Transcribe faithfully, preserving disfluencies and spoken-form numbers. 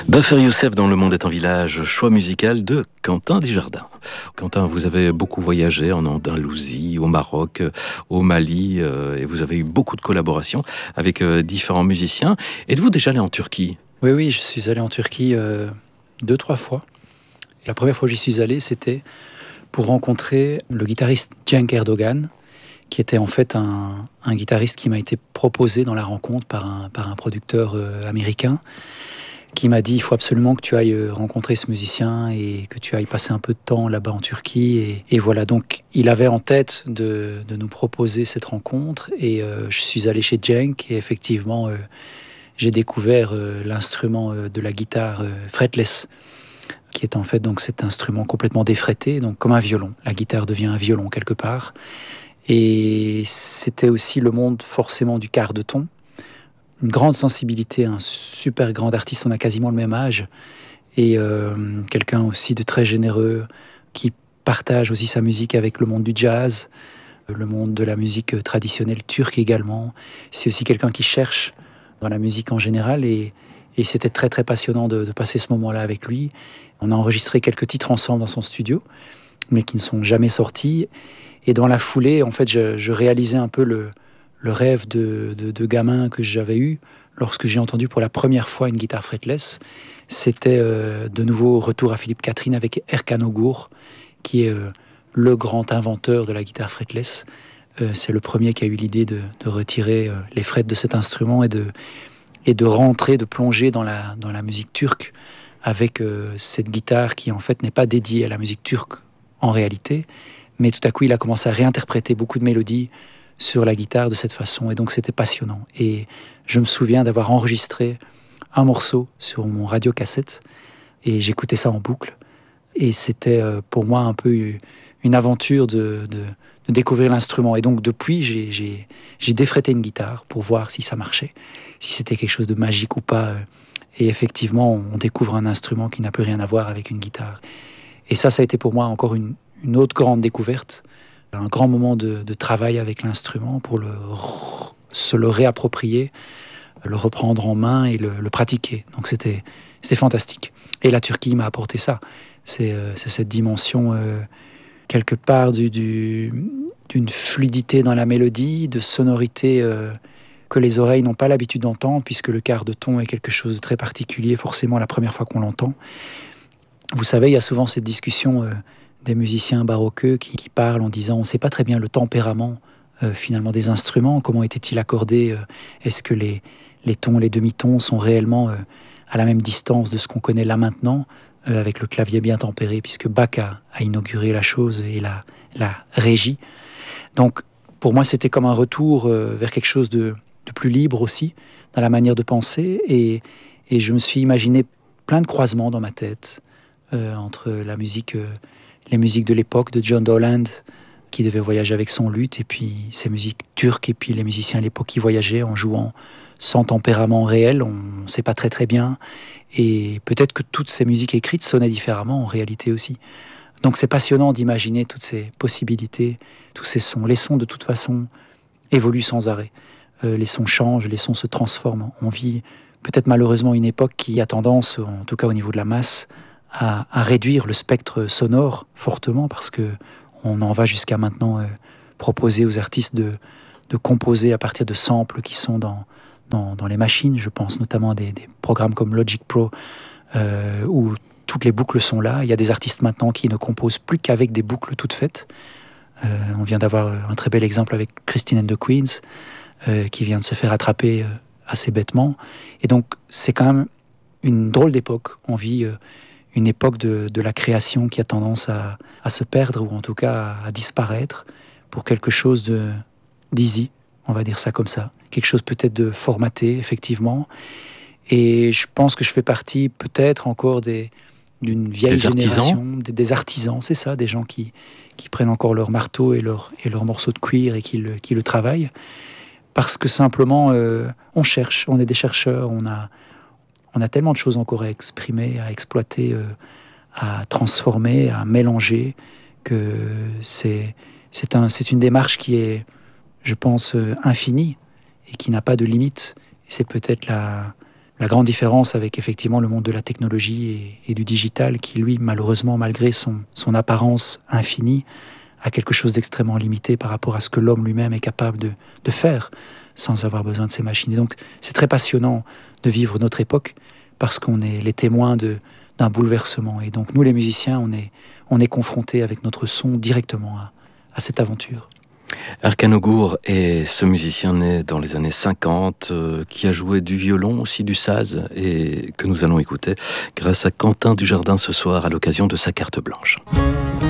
Baffer Youssef dans Le Monde est un village, choix musical de Quentin Desjardins. Quentin, vous avez beaucoup voyagé en Andalousie, au Maroc, au Mali, euh, et vous avez eu beaucoup de collaborations avec euh, différents musiciens. Êtes-vous déjà allé en Turquie ? Oui, oui, je suis allé en Turquie euh, deux, trois fois. La première fois que j'y suis allé, c'était pour rencontrer le guitariste Cenk Erdogan, qui était en fait un, un guitariste qui m'a été proposé dans la rencontre par un, par un producteur euh, américain, qui m'a dit il faut absolument que tu ailles rencontrer ce musicien et que tu ailles passer un peu de temps là-bas en Turquie. Et, et voilà, donc il avait en tête de, de nous proposer cette rencontre et euh, je suis allé chez Cenk et effectivement euh, j'ai découvert euh, l'instrument euh, de la guitare euh, fretless, qui est en fait donc cet instrument complètement défrété, donc comme un violon. La guitare devient un violon quelque part. Et c'était aussi le monde forcément du quart de ton. Une grande sensibilité, un super grand artiste, on a quasiment le même âge, et euh, quelqu'un aussi de très généreux, qui partage aussi sa musique avec le monde du jazz, le monde de la musique traditionnelle turque également. C'est aussi quelqu'un qui cherche dans la musique en général, et, et c'était très très passionnant de, de passer ce moment-là avec lui. On a enregistré quelques titres ensemble dans son studio, mais qui ne sont jamais sortis, et dans la foulée, en fait, je, je réalisais un peu le le rêve de, de, de gamin que j'avais eu lorsque j'ai entendu pour la première fois une guitare fretless. C'était euh, de nouveau retour à Philippe Catherine avec Erkan Ogur, qui est euh, le grand inventeur de la guitare fretless. Euh, c'est le premier qui a eu l'idée de, de retirer euh, les frettes de cet instrument et de, et de rentrer, de plonger dans la, dans la musique turque avec euh, cette guitare qui en fait n'est pas dédiée à la musique turque en réalité, mais tout à coup il a commencé à réinterpréter beaucoup de mélodies sur la guitare de cette façon, et donc c'était passionnant. Et je me souviens d'avoir enregistré un morceau sur mon radiocassette, et j'écoutais ça en boucle, et c'était pour moi un peu une aventure de, de, de découvrir l'instrument. Et donc depuis, j'ai, j'ai, j'ai défrété une guitare pour voir si ça marchait, si c'était quelque chose de magique ou pas. Et effectivement, on découvre un instrument qui n'a plus rien à voir avec une guitare. Et ça, ça a été pour moi encore une, une autre grande découverte, un grand moment de, de travail avec l'instrument pour le, se le réapproprier, le reprendre en main et le, le pratiquer. Donc c'était, c'était fantastique. Et la Turquie m'a apporté ça. C'est, euh, c'est cette dimension, euh, quelque part, du, du, d'une fluidité dans la mélodie, de sonorité euh, que les oreilles n'ont pas l'habitude d'entendre, puisque le quart de ton est quelque chose de très particulier, forcément la première fois qu'on l'entend. Vous savez, il y a souvent cette discussion... Euh, des musiciens baroqueux qui, qui parlent en disant on ne sait pas très bien le tempérament euh, finalement des instruments, comment était-il accordé, euh, est-ce que les, les tons, les demi-tons sont réellement euh, à la même distance de ce qu'on connaît là maintenant, euh, avec le clavier bien tempéré, puisque Bach a, a inauguré la chose et la, la régie. Donc pour moi c'était comme un retour euh, vers quelque chose de, de plus libre aussi, dans la manière de penser, et, et je me suis imaginé plein de croisements dans ma tête, euh, entre la musique... Euh, les musiques de l'époque de John Dowland, qui devait voyager avec son luth, et puis ces musiques turques, et puis les musiciens à l'époque qui voyageaient en jouant sans tempérament réel, on ne sait pas très très bien, et peut-être que toutes ces musiques écrites sonnaient différemment en réalité aussi. Donc c'est passionnant d'imaginer toutes ces possibilités, tous ces sons. Les sons de toute façon évoluent sans arrêt, euh, les sons changent, les sons se transforment. On vit peut-être malheureusement une époque qui a tendance, en tout cas au niveau de la masse, À, à réduire le spectre sonore fortement, parce que on en va jusqu'à maintenant euh, proposer aux artistes de, de composer à partir de samples qui sont dans, dans, dans les machines. Je pense notamment à des, des programmes comme Logic Pro, euh, où toutes les boucles sont là. Il y a des artistes maintenant qui ne composent plus qu'avec des boucles toutes faites. Euh, on vient d'avoir un très bel exemple avec Christine and the Queens, euh, qui vient de se faire attraper euh, assez bêtement. Et donc c'est quand même une drôle d'époque. On vit... Euh, une époque de, de la création qui a tendance à, à se perdre, ou en tout cas à, à disparaître, pour quelque chose de, d'easy, on va dire ça comme ça. Quelque chose peut-être de formaté, effectivement. Et je pense que je fais partie peut-être encore des, d'une vieille des génération, artisans. Des, des artisans, c'est ça, des gens qui, qui prennent encore leur marteau et leur, et leur morceau de cuir et qui le, qui le travaillent. Parce que simplement, euh, on cherche, on est des chercheurs, on a... On a tellement de choses encore à exprimer, à exploiter, euh, à transformer, à mélanger, que c'est, c'est, un, c'est une démarche qui est, je pense, euh, infinie et qui n'a pas de limite. Et c'est peut-être la, La grande différence avec effectivement le monde de la technologie et, et du digital qui, lui, malheureusement, malgré son, son apparence infinie, a quelque chose d'extrêmement limité par rapport à ce que l'homme lui-même est capable de, de faire sans avoir besoin de ces machines. Et donc, c'est très passionnant de vivre notre époque parce qu'on est les témoins de, d'un bouleversement. Et donc, nous, les musiciens, on est, on est confrontés avec notre son directement à, à cette aventure. Erkan Ogur est ce musicien né dans les années cinquante, euh, qui a joué du violon, aussi du saz, et que nous allons écouter grâce à Quentin Dujardin ce soir à l'occasion de sa carte blanche.